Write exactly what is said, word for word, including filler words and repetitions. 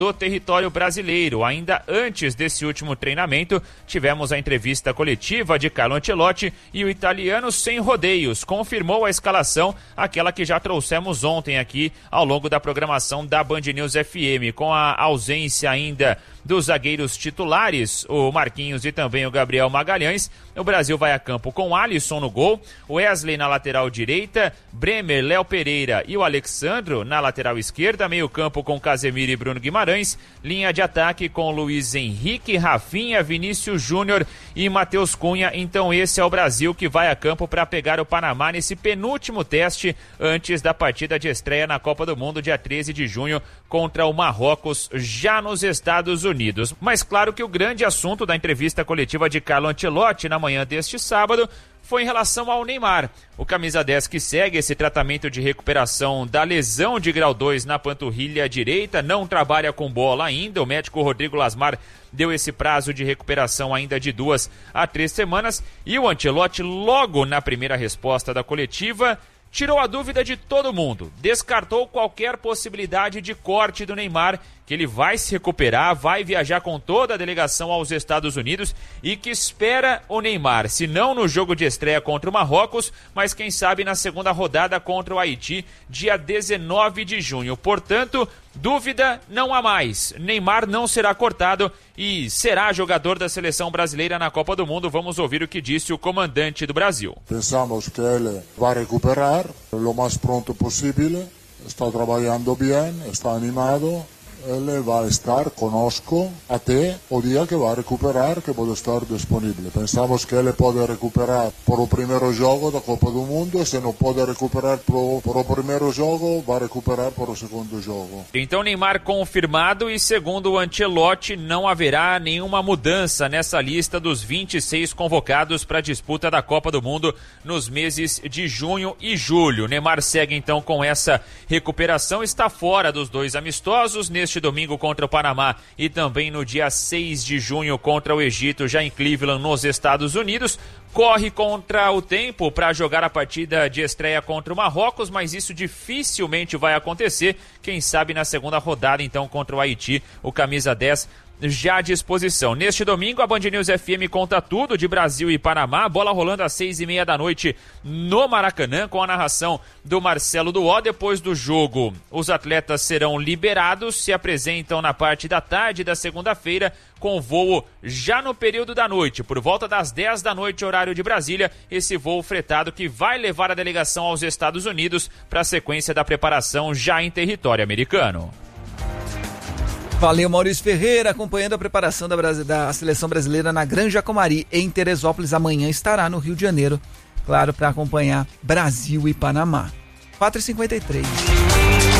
do território brasileiro. Ainda antes desse último treinamento, tivemos a entrevista coletiva de Carlo Ancelotti e o italiano sem rodeios confirmou a escalação, aquela que já trouxemos ontem aqui ao longo da programação da Band News F M, com a ausência ainda dos zagueiros titulares, o Marquinhos e também o Gabriel Magalhães. O Brasil vai a campo com Alisson no gol, Wesley na lateral direita, Bremer, Léo Pereira e o Alexandro na lateral esquerda, meio campo com Casemiro e Bruno Guimarães, linha de ataque com Luiz Henrique, Rafinha, Vinícius Júnior e Matheus Cunha. Então esse é o Brasil que vai a campo para pegar o Panamá nesse penúltimo teste antes da partida de estreia na Copa do Mundo, dia treze de junho, contra o Marrocos, já nos Estados Unidos. Mas claro que o grande assunto da entrevista coletiva de Carlo Ancelotti na manhã deste sábado foi em relação ao Neymar. O camisa dez que segue esse tratamento de recuperação da lesão de grau dois na panturrilha direita, não trabalha com bola ainda. O médico Rodrigo Lasmar deu esse prazo de recuperação ainda de duas a três semanas. E o Ancelotti, logo na primeira resposta da coletiva, tirou a dúvida de todo mundo, descartou qualquer possibilidade de corte do Neymar, que ele vai se recuperar, vai viajar com toda a delegação aos Estados Unidos e que espera o Neymar, se não no jogo de estreia contra o Marrocos, mas quem sabe na segunda rodada contra o Haiti, dia dezenove de junho. Portanto, dúvida não há mais. Neymar não será cortado e será jogador da seleção brasileira na Copa do Mundo. Vamos ouvir o que disse o comandante do Brasil. Pensamos que ele vai recuperar o mais pronto possível. Está trabalhando bem, está animado. Ele vai estar conosco até o dia que vai recuperar, que pode estar disponível. Pensamos que ele pode recuperar por o primeiro jogo da Copa do Mundo. Se não pode recuperar por, por o primeiro jogo, vai recuperar por o segundo jogo. Então Neymar confirmado, e segundo o Ancelotti, não haverá nenhuma mudança nessa lista dos vinte e seis convocados para a disputa da Copa do Mundo nos meses de junho e julho. Neymar segue então com essa recuperação, está fora dos dois amistosos neste domingo contra o Panamá e também no dia seis de junho contra o Egito, já em Cleveland, nos Estados Unidos. Corre contra o tempo para jogar a partida de estreia contra o Marrocos, mas isso dificilmente vai acontecer. Quem sabe na segunda rodada, então, contra o Haiti, o camisa dez já à disposição. Neste domingo, a Band News F M conta tudo de Brasil e Panamá, bola rolando às seis e meia da noite no Maracanã, com a narração do Marcelo Duó. Depois do jogo, os atletas serão liberados, se apresentam na parte da tarde da segunda-feira, com voo já no período da noite, por volta das dez da noite, horário de Brasília, esse voo fretado que vai levar a delegação aos Estados Unidos para a sequência da preparação já em território americano. Valeu, Maurício Ferreira, acompanhando a preparação da, da seleção brasileira na Granja Comari, em Teresópolis. Amanhã estará no Rio de Janeiro, claro, para acompanhar Brasil e Panamá. quatro e cinquenta e três.